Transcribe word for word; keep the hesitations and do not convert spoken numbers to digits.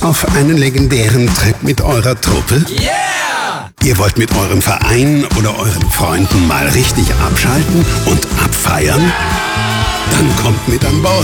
auf einen legendären Trip mit eurer Truppe? Yeah! Ihr wollt mit eurem Verein oder euren Freunden mal richtig abschalten und abfeiern? Dann kommt mit an Bord.